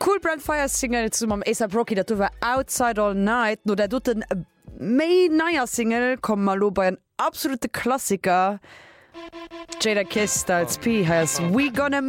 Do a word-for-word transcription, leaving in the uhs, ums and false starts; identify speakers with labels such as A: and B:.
A: cool Brand Fire Single zum am A$AP Rocky, dat war Outside All Night, no der dut den méi naier Single kom mal lo bei en absolute Klassiker. Jada Kiss als P heißt We Gonna